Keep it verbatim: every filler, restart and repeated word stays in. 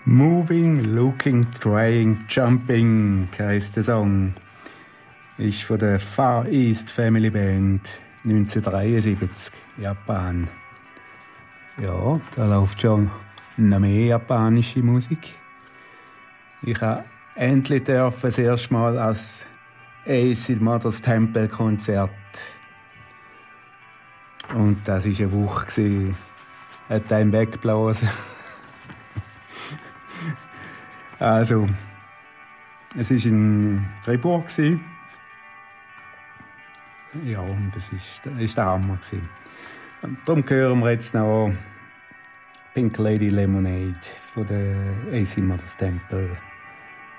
Moving, Looking, Trying, Jumping heisst der Song. Ist von der Far East Family Band neunzehnhundertdreiundsiebzig, Japan. Ja, da läuft schon noch mehr japanische Musik. Ich habe endlich dürfen das erste Mal als Ace in Mother's Temple Konzert. Und das war eine Woche. Hat einen weggeblasen. Also, es war in Fribourg. Ja, und das war der Hammer. Darum hören wir jetzt noch Pink Lady Lemonade von der A C Mother's Temple.